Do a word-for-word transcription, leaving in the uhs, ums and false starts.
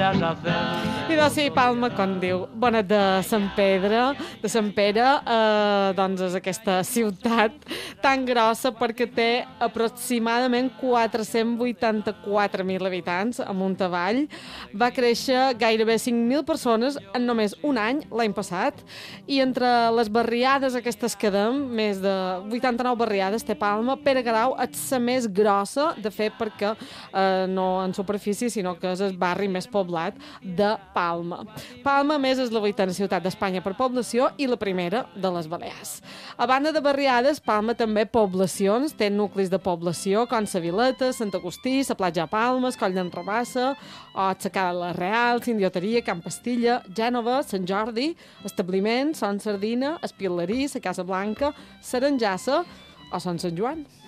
I doncs sí, Palma, com diu, Bonet de Sant Pedre, de Sant Pere, eh, doncs és aquesta ciutat tan grossa perquè té aproximadament quatre-cents vuitanta-quatre mil habitants amunt avall. Va créixer gairebé cinc mil persones en només un any, l'any passat, i entre les barriades aquestes que dem, més de vuitanta-nou barriades té Palma. Pere Garau és la més grossa, de fet, perquè eh, no en superfície, sinó que és el barri més poblat de Palma. Palma, a més, és la vuitena ciutat d'Espanya per població i la primera de les Balears. A banda de barriades, Palma també poblacions, té nuclis de població com sa Vileta, Sant Agustí, la platja de Palmes, Coll d'en Rabassa, o la Cala la Real, Sindioteria, Camp Pastilla, Gènova, Sant Jordi, establiments, Son Sardina, Espilarí, la Casa Blanca, Saranjassa o Son Sant Joan.